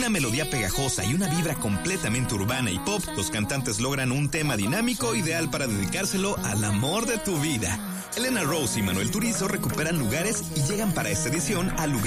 una melodía pegajosa y una vibra completamente urbana y pop, los cantantes logran un tema dinámico ideal para dedicárselo al amor de tu vida. Elena Rose y Manuel Turizo recuperan lugares y llegan para esta edición al lugar